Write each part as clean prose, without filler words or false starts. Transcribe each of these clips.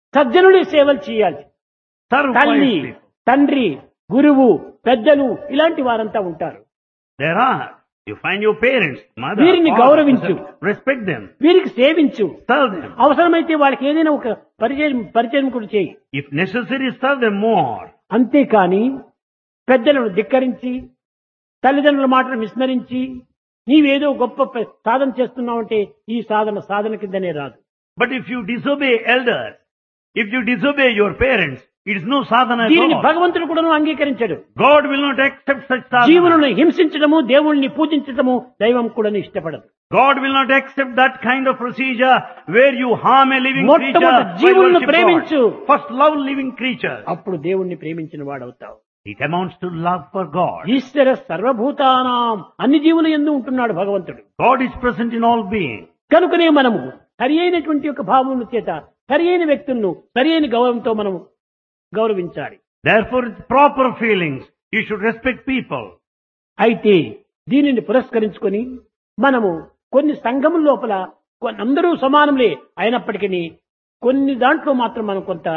సజ్జనుడి సేవలు చేయాలి. Serve తల్లి, pious people. తండ్రి, గురువు, పెద్దలు ఇలాంటి వారంతా ఉంటారు. There are. You find your parents, mother, వీరిని father, గౌరవించు. respect them, వీరికి సేవించు. serve them. అవసరమైతే వాళ్ళకి ఏదైనా ఒక పరిచయం కూడా చేయి. If necessary, serve them more. అంతేకాని పెద్దలను ధిక్కరించి తల్లిదండ్రుల మాటను విస్మరించి నీవేదో గొప్ప సాధన చేస్తున్నావంటే ఈ సాధన కిందనే రాదు. But if you disobey elders, if you disobey your parents, it is no sadhana at దీనిని all. భగవంతుడు కూడా అంగీకరించడు. God will not accept such sadhana. జీవులను హింసించడము, దేవుణ్ణి పూజించడము దైవం కూడా ఇష్టపడదు. God will not accept that kind of procedure where you harm a living creature. మొట్టమొదటి by జీవులను worship ప్రేమించు. God. First love living creatures. అప్పుడు దేవుణ్ణి ప్రేమించిన వాడవుతావు. It amounts to love for God. ఈశ్వర సర్వభూతానాం అన్ని జీవులు యందు ఉంటున్నాడు భగవంతుడు. God is present in all beings. కనుకనే మనము సరి అయినటువంటి యొక్క భావముల చేత సరి అయిన వ్యక్తులను సరి అయిన గౌరవంతో మనము గౌరవించాలి. Therefore, with proper feelings, you should respect people. అయితే దీనిని పురస్కరించుకొని మనము కొన్ని సంఘముల లోపల అందరూ సమానములే అయినప్పటికీ కొన్ని దాంట్లో మాత్రం మనం కొంత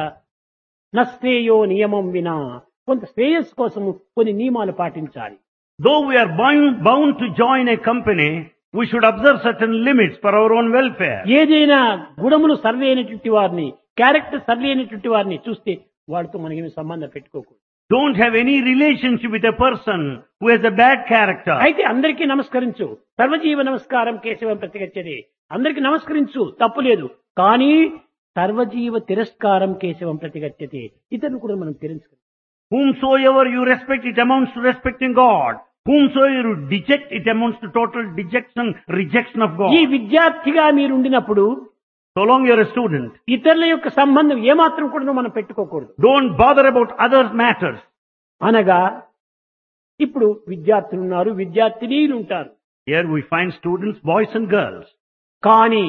నశ్రేయో నియమం వినా కొంత శ్రేయస్సు కోసం కొన్ని నియమాలు పాటించాలి. Though we are bound to join a company, we should observe certain limits for our own welfare. ఏదైనా గుణములు సరి అయినటువంటి వారిని, క్యారెక్టర్ సరి అయినటువంటి వారిని చూస్తే వాడితో మనకేమి సంబంధం పెట్టుకోకూడదు. Don't have any relationship with a person who has a bad character. అయితే అందరికీ నమస్కరించు. సర్వజీవ నమస్కారం కేశవం ప్రతిగచ్చది. అందరికీ నమస్కరించు, తప్పు లేదు. కానీ సర్వజీవ తిరస్కారం కేశవం ప్రతిగచ్చతి. ఇతరులు కూడా మనం తిరస్కరించాలి. Whomsoever you respect, it amounts to respecting God. Whomsoever you deject, it amounts to total dejection, rejection of God. ఈ విద్యార్థిగా మీరు ఉండినప్పుడు So long you are a student, ఇతరుల యొక్క సంబంధం ఏమాత్రం కూడా మనం పెట్టుకోకూడదు. don't bother about other matters. అనగా ఇప్పుడు విద్యార్థులు ఉన్నారు, విద్యార్థినీలు ఉంటారు. Here we find students, boys and girls. కానీ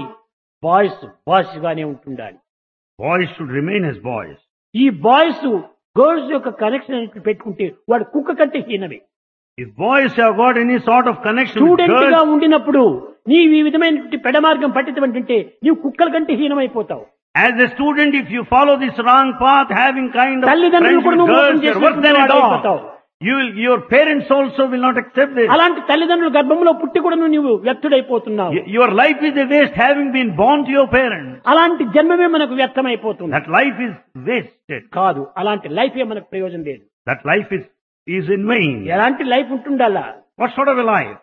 బాయ్స్ గానే ఉంటుండాలి. Boys should remain as boys. ఈ బాయ్స్ గర్ల్స్ యొక్క కనెక్షన్ అనేది పెట్టుకుంటే వాడు కుక్క కంటే హీనమే. If boys have got any sort of connection with student గా girls, ఉండినప్పుడు నీవు ఈ విధమైనటువంటి పెడమార్గం పట్టించమంటుంటే నీవు కుక్కల కంటే హీనమైపోతావు. as a student, if you follow this wrong path, having kind of తల్లిదండ్రులు friends కూడా with నువ్వు మోసం girls, you're worse than a చేసినటువంటి dog. వాడైపోతావు. Your parents also will not accept this. అలాంటి తల్లిదండ్రుల గర్భంలో పుట్టి కూడా నువ్వు వ్యర్థుడైపోతున్నావు. Your life is a waste having been born to your parents. అలాంటి జన్మమే మనకు వ్యర్థమైపోతుంది. That life is wasted. కాదు, అలాంటి లైఫే మనకు ప్రయోజనం లేదు. That life is in vain. ఎలాంటి life ఉంటుండాలా? What sort of a life?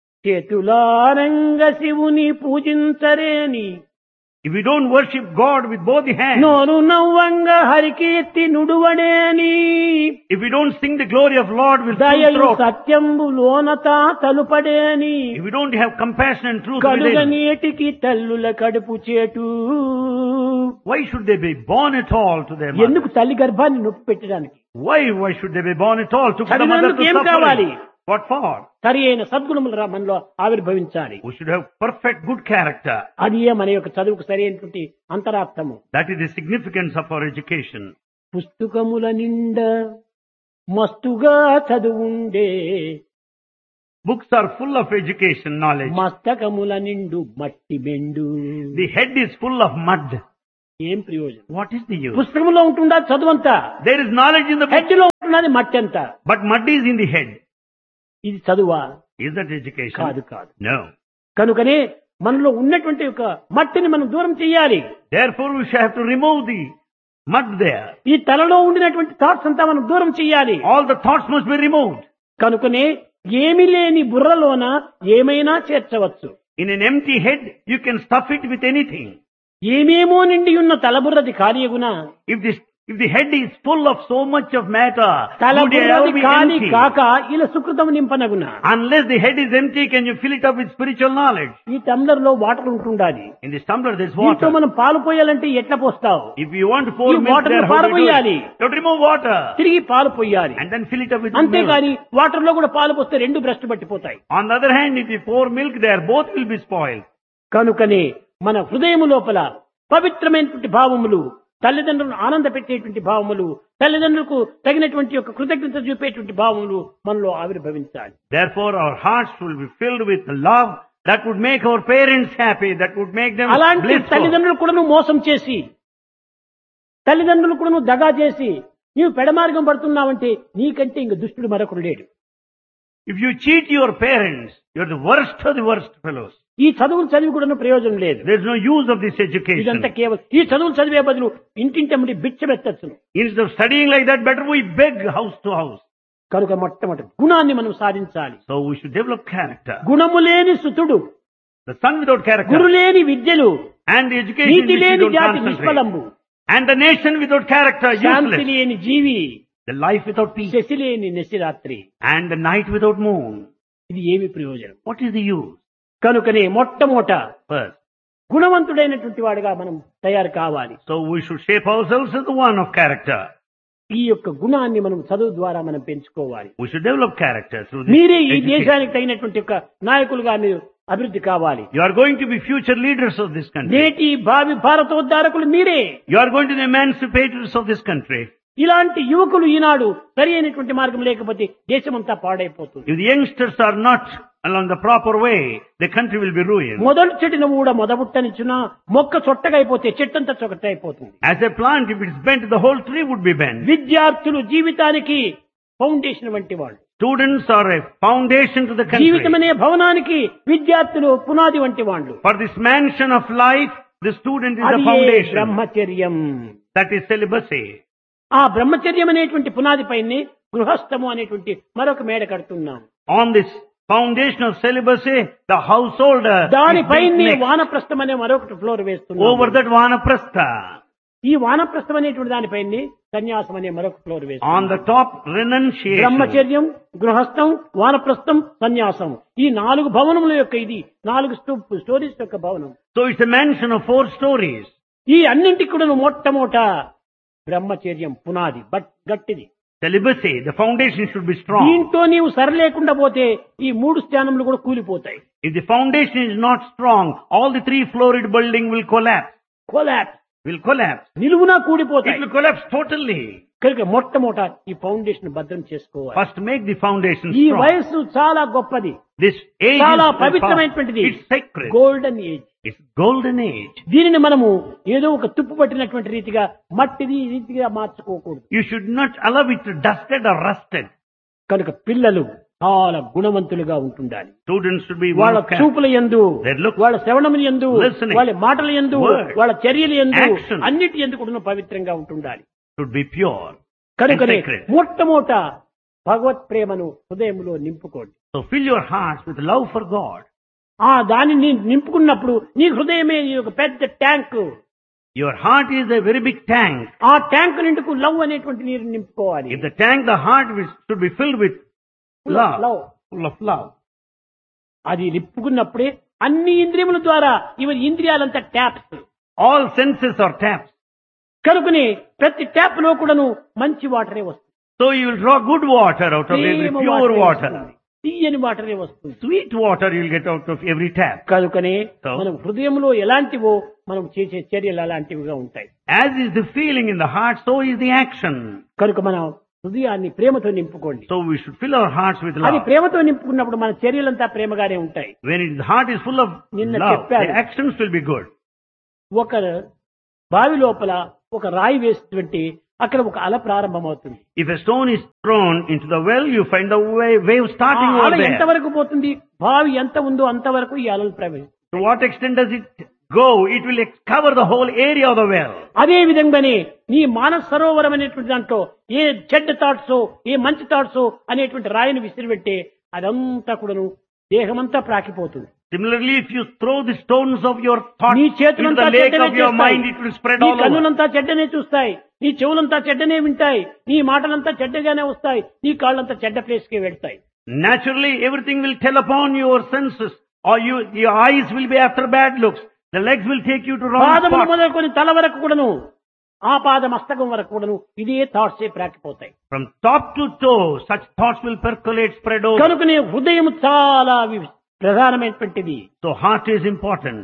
చేతులారంగ శివుని పూజించరేని If you don't worship God with both the hands, నోరు నవ్వంగ Harikeerthi నుడువడేని if you don't sing the glory of Lord with full దయయు throat, సత్యంబు లోనత తలుపడేని if you don't have compassion and truth కడుగ within, నీటికి తల్లుల కడుపు చేటు why should they be born at all to their mother? ఎందుకు తల్లి గర్భాన్ని నొప్పి పెట్టడానికి? Why should they be born at all to put the mother చదివినందుకు to ఏం కావాలి? suffering? What for? సరి అయిన సద్గుణములు మనలో ఆవిర్భవించాలి. We should have perfect good character. అది మన యొక్క చదువుకు సరి అయినటువంటి అంతరార్థము. That is the significance of our education. పుస్తకముల నిండా మస్తుగా చదువుండే Books are full of education knowledge. మస్తకముల నిండు మట్టి బెండు. The head is full of mud. ఏం ప్రయోజనం? What is the use? పుస్తకంలో ఉంటుందా చదువంతా, There is knowledge in the book, head లో ఉంటున్నది మట్టి అంతా. but mud is in the head. ఇది చదువా? Is that education? కాదు కాదు. No. కనుకనే మనలో ఉన్నటువంటి ఒక మట్టిని మనం దూరం చేయాలి. Therefore we shall have to remove the mud there. ఈ తలలో ఉండినటువంటి థాట్స్ అంతా మనం దూరం చేయాలి. All the thoughts must be removed. కనుకనే ఏమి లేని బుర్రలోన ఏమైనా చేర్చవచ్చు. In an empty head, you can stuff it with anything. ఏమేమో నిండి ఉన్న తలబుర్రది కార్యగుణ If the head is full of so much of matter, would it ever తలబుర్రది be ఖాళీ empty? కాక ఇలా సుకృతం నింపనగున. Unless the head is empty, can you fill it up with spiritual knowledge? ఈ tumbler లో water ఉంటుండాలి. In this tumbler there is దీంతో water. మనం పాలు పోయాలంటే ఎట్లా పోస్తావు? If you want to pour ఈ milk water there, ను how do you do పారబోయాలి. it? You have to remove water తిరిగి పాలు పోయాలి. and then fill it up with milk. అంతేగాని వాటర్ లో కూడా పాలు పోస్తే రెండు భ్రష్టు పట్టిపోతాయి. On the other hand, if you pour milk there, both will be spoiled. కనుకనే మన హృదయము లోపల పవిత్రమైనటువంటి భావములు, తల్లిదండ్రులను ఆనంద పెట్టేటువంటి భావములు, తల్లిదండ్రులకు తగినటువంటి యొక్క కృతజ్ఞత చూపేటువంటి భావములు మనలో ఆవిర్భవించాలి. Therefore, our hearts will be filled with love that would make our parents happy, that would make them అలాంటి blissful. తల్లిదండ్రులు కూడా మోసం చేసి తల్లిదండ్రులు కూడా నువ్వు దగా చేసి నీవు పెడమార్గం పడుతున్నావంటే నీకంటే ఇంక దుష్టుడు మరొకడు లేడు. If you cheat your parents, you're the worst of the worst fellows. ఈ చదువులు చదివి కూడా ప్రయోజనం లేదు. There's no use of this education. ఇదంతా కేవలం ఈ చదువులు చదివే బదులు ఇంటింటమ్మడి బిచ్చమెత్తచ్చును. Instead of studying like that, better we beg house to house. కనుక మొట్టమొదటి గుణాన్ని మనం సాధించాలి. So we should develop character. గుణము లేని సుతుడు, The son without character. గురు లేని విద్యలు, And the education NITI which you లేని don't జాతి concentrate. నిష్ఫలంబు, And the nation without character, Shanti useless. లేని జీవి, The life without peace. Shashi లేని నిశిరాత్రి. And the night without moon. ఇది ఏమి ప్రయోజనం? What is the use? కనుకనే మొట్టమొదట First. గుణవంతుడైనటువంటి వాడిగా మనం తయారు కావాలి. So we should shape ourselves as the one of character. ఈ యొక్క గుణాన్ని మనం చదువు ద్వారా మనం పెంచుకోవాలి. We should develop character through this మీరే ఈ education. దేశానికి తగినటువంటి యొక్క నాయకులుగా మీరు అభివృద్ధి కావాలి. You are going to be future leaders of this country. నేటి భావి భారతోద్ధారకులు మీరే. You are going to be emancipators of this country. ఇలాంటి యువకులు ఈనాడు సరి అయినటువంటి మార్గం లేకపోతే దేశమంతా పాడైపోతుంది. If the youngsters are not along the proper way, the country will be ruined. మొదలు చెట్టును కూడా మొదబుట్టనిచ్చున మొక్క చొట్టగా అయిపోతే చెట్టంతా చొక్కట అయిపోతుంది. As a plant, if it's bent, the whole tree would be bent. విద్యార్థులు జీవితానికి ఫౌండేషన్ వంటి వాళ్ళు. Students are a foundation to the జీవితం country. అనే భవనానికి విద్యార్థులు పునాది వంటి వాళ్ళు. For this mansion of life, the student is the అది foundation. బ్రహ్మచర్యం. That is celibacy. ఆ బ్రహ్మచర్యం అనేటువంటి పునాది పైనే గృహస్థము అనేటువంటి మరొక మేడ కడుతున్నాం. On this foundation of celibacy, the householder is దానిపైనే built next. వానప్రస్థం అనే మరొకటి ఫ్లోర్ వేస్తున్నాం. Over that vanaprastha. ఈ వానప్రస్థం అనేటువంటి దానిపైనే సన్యాసం అనే మరొక ఫ్లోర్ On వేస్తున్నాం. the top, renunciation. బ్రహ్మచర్యం, గృహస్థం, వానప్రస్థం, సన్యాసం, ఈ 4 భవనముల యొక్క ఇది 4 స్టోరీస్ యొక్క భవనం. So it's a mansion of 4 stories. ఈ అన్నింటికి కూడా మొట్టమొదట బ్రహ్మచర్యం పునాది గట్టిది. Celibacy, the foundation should be strong. దీంతో నీవు సరిలేకుండా పోతే ఈ 3 స్థానములు కూడా కూలిపోతాయి. If the foundation is not strong, all the 3-floored building will collapse. నిలువునా It కూడిపోతాయి. will collapse totally. కనుక మొట్టమొదట ఈ ఫౌండేషన్ భద్రం చేసుకోవాలి. First make the foundation ఈ strong. వయస్సు చాలా గొప్పది, This age చాలా is పవిత్రమైనటువంటిది. it's sacred. Golden age. It's golden age. దీనిని మనము ఏదో ఒక తుప్పు పట్టినటువంటి రీతిగా మట్టిది ఈ రీతిగా మార్చుకోకూడదు. You should not allow it to dusted or rusted. కనుక పిల్లలు చాలా గుణవంతులుగా ఉంటుండాలి. Students should be వాళ్ళ one of character. చూపుల యందు, Their looks, వాళ్ళ శ్రవణముల యందు, listening, వాళ్ళ మాటల యందు, words, వాళ్ళ చర్యల యందు, action. అన్నిటి యందు కూడా పవిత్రంగా ఉంటుండాలి. should be pure and కనుకనే sacred. మొట్టమొదట భగవత్ ప్రేమను హృదయంలో నింపుకోండి. So fill your hearts with love for God. ఆ దానిని నింపుకున్నప్పుడు నీ హృదయమే ఒక పెద్ద tank. Your heart is a very big tank. ఆ ట్యాంక్ నిండుకు లవ్ అనేటువంటి నీరు నింపుకోవాలి. If the tank, the heart should be filled with love. Full of love. అది నింపుకున్నప్పుడే అన్ని ఇంద్రియముల ద్వారా ఇంద్రియాలంతా taps. All senses are taps. కనుకనే ప్రతి ట్యాప్ లో కూడాను మంచి వాటరే వస్తుంది. So you will draw good water out of every Prema pure వాటరే water. వస్తుంది. తీయని వాటరే వస్తుంది. Sweet water you will get out of every tap. కనుకనే So? మనం హృదయంలో ఎలాంటివో మనం చేసే చర్యలు అలాంటివిగా ఉంటాయి. As is the feeling in the heart, so is the action. కనుక మనం హృదయాన్ని ప్రేమతో నింపుకోండి. So we should fill our hearts with అది love. ప్రేమతో నింపుకున్నప్పుడు మన చర్యలంతా ప్రేమగానే ఉంటాయి. When the heart is full of నిన్న love, చెప్పాను. the actions will be good. ఒక బావి లోపల ఒక రాయి వేస్తుంటే అక్కడ ఒక అల ప్రారంభమవుతుంది. If a stone is thrown into the well, you find the wave ఆ starting అల over there. ఎంతవరకు పోతుంది? బావి ఎంత ఉందో అంతవరకు ఈ అలలు ప్రవేశిస్తాయి. To what extent does it go? It will cover the whole area of the well. అదే విధంగానే నీ మానస సరోవరం అనేటువంటి దాంట్లో ఏ చెడ్డ థాట్స్, ఏ మంచి థాట్స్ అనేటువంటి రాయిని విసిరిపెట్టే అదంతా కూడాను దేహమంతా ప్రాకిపోతుంది. Similarly, if you throw the stones of your thoughts నీ into చేతులంతా the lake చెడ్డనే of your చూస్తాయి, mind, it will spread నీ all over. కన్నులంతా చెడ్డనే చూస్తాయి, నీ చెవులంతా చెడ్డనే వింటాయి, నీ మాటలంతా చెడ్డగానే వస్తాయి, నీ కాళ్ళంతా చెడ్డ ప్లేస్ కి వెళ్తాయి. Naturally, everything will tell upon your senses, or your eyes will be after bad looks. The legs will take you to wrong పాదములు spots. మొదలుకొని తల వరకు కూడాను, ఆ పాద మస్తకం వరకు కూడాను ఇదే థాట్సే ప్రాకిపోతాయి. From top to toe, such thoughts will percolate, spread over. కనుకనే హృదయం చాలా ప్రధానమైనటువంటిది. So heart is important.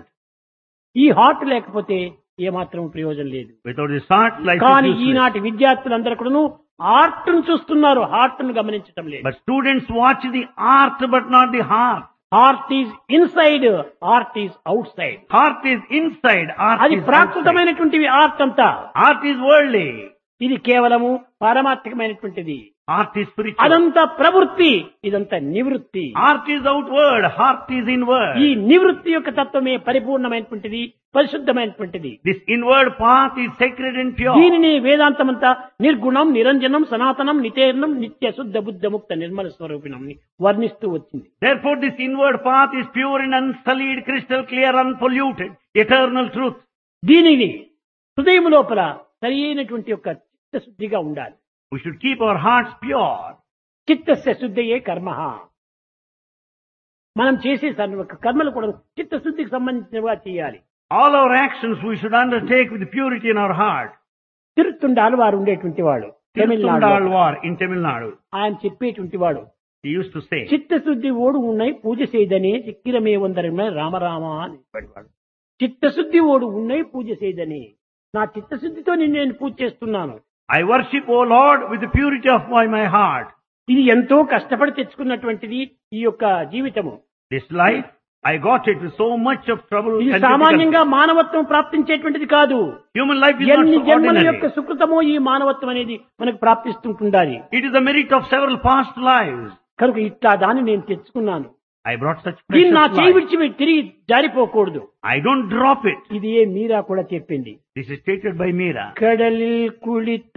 ఈ హార్ట్ లేకపోతే ఏమాత్రం ప్రయోజనం లేదు. Without this heart, life కానీ is useless. ఈనాటి విద్యార్థులందరూ కూడాను ఆర్ట్ ను చూస్తున్నారు, హార్ట్ ను గమనించటం లేదు. But students watch the art but not the heart. Heart is inside, heart is out side. Heart is inside, art అది is outside. ప్రాకృతమైనటువంటివి ఆర్ట్ అంతా. Art is worldly, ఇది కేవలము పారమార్థికమైనటువంటిది. art is spiritual. అదంతా ప్రవృత్తి, ఇదంతా నివృత్తి. Art is outward, heart is inward. ఈ నివృత్తి యొక్క తత్వమే పరిపూర్ణమైనటువంటిది, పరిశుద్ధమైనటువంటిది. This inward path is sacred and pure. దీనిని వేదాంతమంతా నిర్గుణం, నిరంజనం, సనాతనం, నితేర్ణం, నిత్య శుద్ధ బుద్ధ ముక్త నిర్మల స్వరూపిణం వర్ణిస్తూ వచ్చింది. Therefore this inward path is pure and unsullied, crystal clear, unpolluted, eternal truth. దీనిని హృదయం లోపల సరి అయినటువంటి యొక్క చిత్తశుద్ధిగా ఉండాలి. We should keep our hearts pure. చిత్తస్య శుద్ధయే కర్మ. మనం చేసే కర్మలు కూడా చిత్తశుద్ధికి సంబంధించినవిగా చేయాలి. All our actions we should undertake with purity in our heart. తిరుత్తుండాలు వారు ఉండేటువంటి వాడు Tamil Nadu, Tirthundalvar in Tamil Nadu, ఆయన చెప్పేటువంటి వాడు, he used to say, చిత్తశుద్ధి ఓడు ఉన్నాయి పూజ చేయదనే చిక్కిరమే వందరమే రామరామ అని చెప్పేవాడు. చిత్తశుద్ధి ఓడు ఉన్నాయి పూజ చేయదని, నా చిత్తశుద్ధితో నేను పూజ చేస్తున్నాను. I worship, O Lord, with the purity of my heart. ఇది ఎంతో కష్టపడి తెచ్చుకున్నటువంటిది ఈ యొక్క జీవితము. This life, I got it with so much of trouble ఇది and సామాన్యంగా difficulty. మానవత్వం ప్రాప్తించేటువంటిది కాదు. Human life is not ఎన్ని so జన్మల ordinary. యొక్క సుకృతమో ఈ మానవత్వం అనేది మనకు ప్రాప్తిస్తుంటుండాలి. It is the merit of several past lives. కనుక ఇట్లా దాన్ని నేను తెచ్చుకున్నాను. I brought such దీన్ని నా precious చేయి life. విడిచి తిరిగి జారిపోకూడదు. I don't drop it. ఇది ఏ మీరా కూడా చెప్పింది. This is stated by Meera. కడలిల్ కుళిత